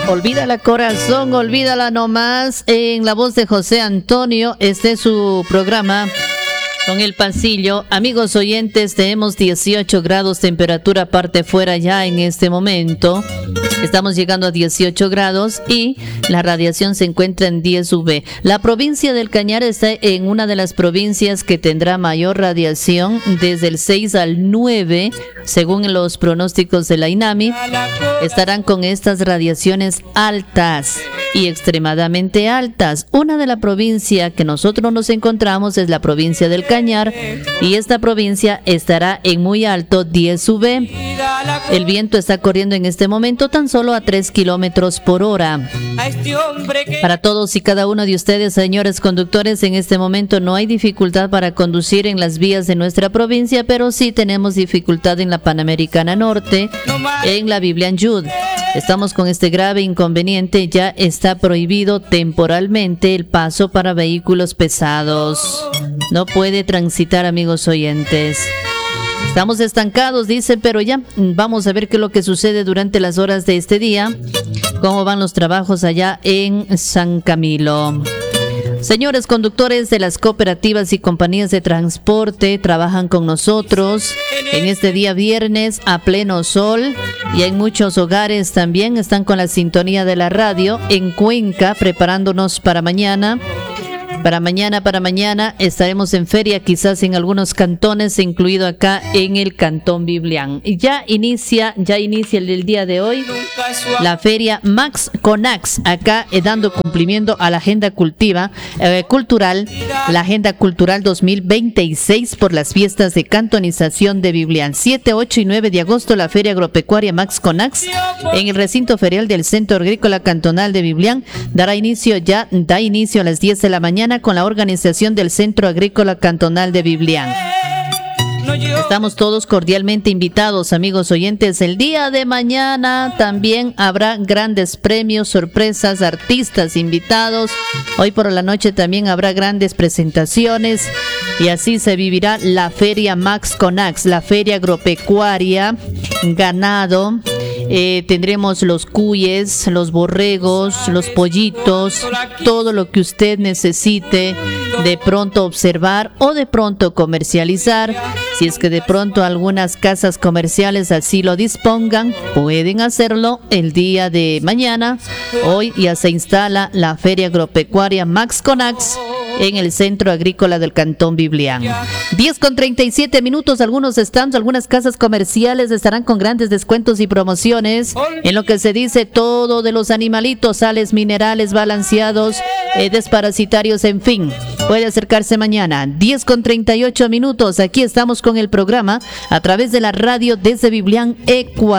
Olvídala corazón, olvídala nomás. En la voz de José Antonio, este es su programa con el pasillo. Amigos oyentes, tenemos 18 grados temperatura parte fuera ya en este momento. Estamos llegando a 18 grados y la radiación se encuentra en 10 UV. La provincia del Cañar está en una de las provincias que tendrá mayor radiación desde el 6 al 9, según los pronósticos de la INAMI. Estarán con estas radiaciones altas y extremadamente altas. Una de la provincia que nosotros nos encontramos es la provincia del Cañar y esta provincia estará en muy alto 10 UV. El viento está corriendo en este momento tan solo a 3 kilómetros por hora. Para todos y cada uno de ustedes, señores conductores, en este momento no hay dificultad para conducir en las vías de nuestra provincia, pero sí tenemos dificultad en la Panamericana Norte, en la Biblian Yud. Estamos con este grave inconveniente, ya está prohibido temporalmente el paso para vehículos pesados. No puede transitar, amigos oyentes. Estamos estancados, dice, pero ya vamos a ver qué es lo que sucede durante las horas de este día. Cómo van los trabajos allá en San Camilo. Señores conductores de las cooperativas y compañías de transporte, trabajan con nosotros en este día viernes a pleno sol y en muchos hogares también están con la sintonía de la radio en Cuenca, preparándonos para mañana. Para mañana estaremos en feria, quizás en algunos cantones, incluido acá en el Cantón Biblián. Y ya inicia el día de hoy la feria Max Conax, acá dando cumplimiento a la agenda cultural, la agenda cultural 2026 por las fiestas de cantonización de Biblián. 7, 8 y 9 de agosto, la feria agropecuaria Max Conax en el recinto ferial del Centro Agrícola Cantonal de Biblián da inicio a las 10 de la mañana con la organización del Centro Agrícola Cantonal de Biblián. Estamos todos cordialmente invitados, amigos oyentes. El día de mañana también habrá grandes premios, sorpresas, artistas invitados. Hoy por la noche también habrá grandes presentaciones y así se vivirá la feria Max Conax, la feria agropecuaria, ganado. Tendremos los cuyes, los borregos, los pollitos, todo lo que usted necesite de pronto observar o de pronto comercializar. Si es que de pronto algunas casas comerciales así lo dispongan, pueden hacerlo el día de mañana. Hoy ya se instala la feria agropecuaria Max Conax en el Centro Agrícola del Cantón Biblián. 10:37 minutos, algunos stands, algunas casas comerciales estarán con grandes descuentos y promociones en lo que se dice todo de los animalitos, sales minerales balanceados, desparasitarios, en fin. Puede acercarse mañana. 10:38 minutos, aquí estamos con el programa a través de la radio desde Biblián, Ecuador.